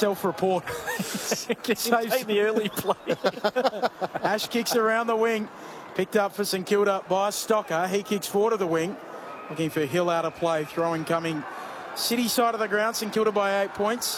self-report. Take the early play. Ash kicks around the wing. Picked up for St Kilda by Stocker. He kicks forward of the wing. Looking for Hill out of play. Throwing coming City side of the ground. St Kilda by 8 points.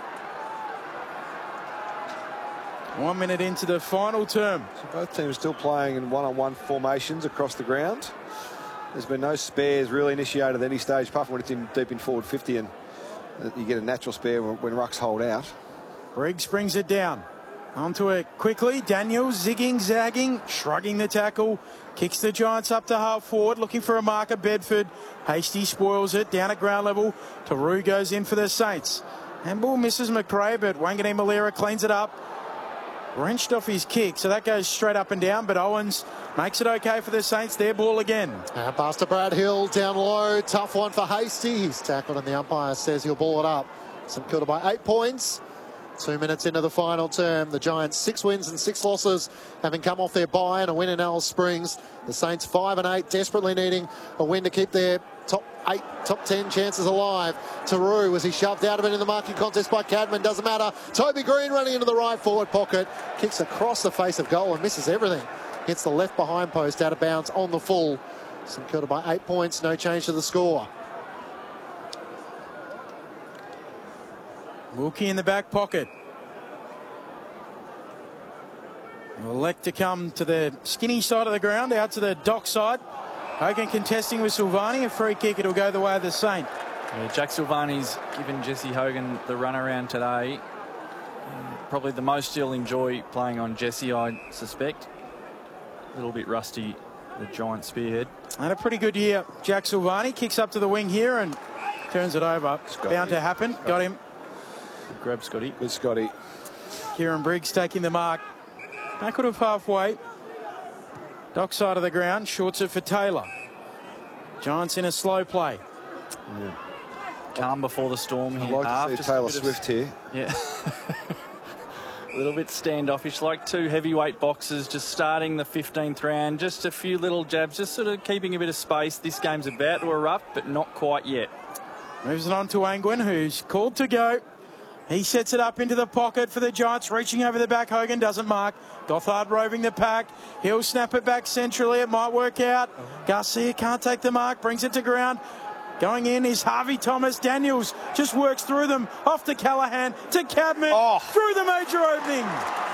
1 minute into the final term. So both teams still playing in one-on-one formations across the ground. There's been no spares really initiated at any stage, apart from when it's in deep in forward 50, and you get a natural spare when rucks hold out. Briggs brings it down. Onto it quickly. Daniels zigging, zagging, shrugging the tackle. Kicks the Giants up to half forward, looking for a marker. Bedford. Hasty spoils it down at ground level. Taru goes in for the Saints. Handball misses McRae, but Wangani Malera cleans it up. Wrenched off his kick, so that goes straight up and down, but Owens makes it okay for the Saints. Their ball again. Pass to Brad Hill, down low. Tough one for Hasty. He's tackled and the umpire says he'll ball it up. St Kilda by 8 points. 2 minutes into the final term. The Giants 6 wins and 6 losses, having come off their bye and a win in Alice Springs. The Saints 5 and 8, desperately needing a win to keep their top 10 chances alive. Taru, was he shoved out of it in the marking contest by Cadman? Doesn't matter. Toby Green running into the right forward pocket. Kicks across the face of goal and misses everything. Hits the left behind post, out of bounds on the full. St Kilda by 8 points, no change to the score. Wilkie in the back pocket. Will elect to come to the skinny side of the ground, out to the dock side. Hogan contesting with Silvani. A free kick. It'll go the way of the Saint. Yeah, Jack Silvani's given Jesse Hogan the run around today. Probably the most he'll enjoy playing on Jesse, I suspect. A little bit rusty, the Giant spearhead. And a pretty good year. Jack Silvani kicks up to the wing here and turns it over. Bound to happen. Got him. Grab Scotty. Good Scotty. Kieran Briggs taking the mark. Backward of halfway. Dock side of the ground. Shorts it for Taylor. Giants in a slow play. Yeah. Calm before the storm here. I'd like to see Taylor Swift here. Yeah. A little bit standoffish, like two heavyweight boxers just starting the 15th round. Just a few little jabs, just sort of keeping a bit of space. This game's about to erupt, but not quite yet. Moves it on to Angwin, who's called to go. He sets it up into the pocket for the Giants, reaching over the back. Hogan doesn't mark. Gothard roving the pack. He'll snap it back centrally. It might work out. Garcia can't take the mark. Brings it to ground. Going in is Harvey Thomas. Daniels just works through them. Off to Callahan. To Cadman. Through the major opening.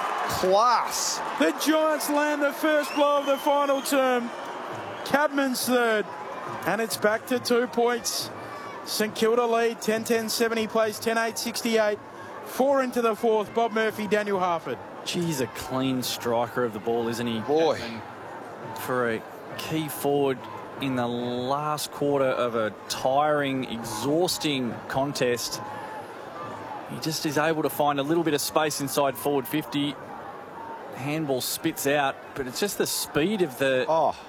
Class. The Giants land the first blow of the final term. Cadman's third. And it's back to 2 points. St Kilda lead 10-10-70, plays 10-8-68. 4 into the fourth. Bob Murphy, Daniel Harford. Geez, a clean striker of the ball, isn't he? Boy. Cadman, for a key forward in the last quarter of a tiring, exhausting contest. He just is able to find a little bit of space inside forward 50. Handball spits out, but it's just the speed of the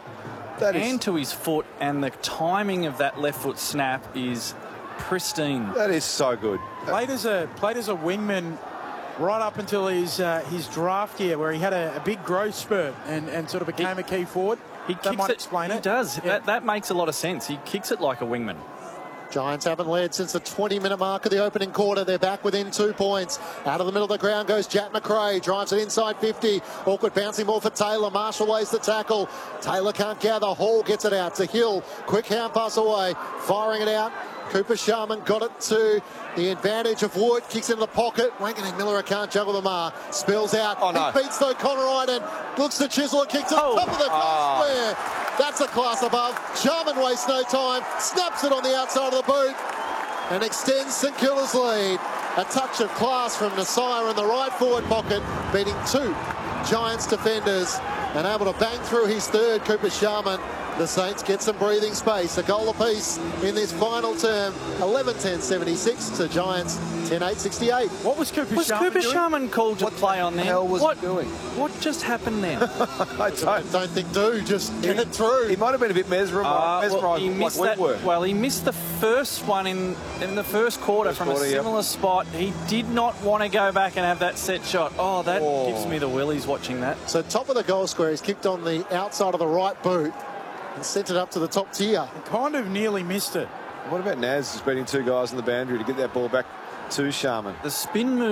hand to his foot, and the timing of that left foot snap is pristine. That is so good. Played as a wingman right up until his draft year, where he had a big growth spurt and sort of became a key forward. That might explain it. He does. Yeah. That makes a lot of sense. He kicks it like a wingman. Giants haven't led since the 20-minute mark of the opening quarter. They're back within 2 points. Out of the middle of the ground goes Jack McRae. Drives it inside 50. Awkward bouncing ball for Taylor. Marshall lays the tackle. Taylor can't gather. Hall gets it out to Hill. Quick hand pass away. Firing it out. Cooper Sharman got it to the advantage of Wood. Kicks into the pocket. Wangan Miller can't juggle the mark. Spills out. He beats O'Connor Iden. Looks to chisel. Kicks it top of the goal square. That's a class above. Sharman wastes no time. Snaps it on the outside of the boot and extends St Kilda's lead. A touch of class from Nasir in the right forward pocket, beating 2 Giants defenders and able to bang through his third. Cooper Sharman. The Saints get some breathing space. A goal apiece in this final term. 11-10-76 to Giants 10-8-68. What was Cooper Sharman Cooper doing? Sharman called to play on there? What the hell was he doing? What just happened then? I don't think just get it through. He might have been a bit mesmerised. He missed that. Well, he missed the first one in the first quarter from a similar spot. He did not want to go back and have that set shot. Oh, that gives me the willies watching that. So top of the goal square, he's kicked on the outside of the right boot and sent it up to the top tier. Kind of nearly missed it. What about Naz just beating 2 guys in the boundary to get that ball back to Sharman? The spin move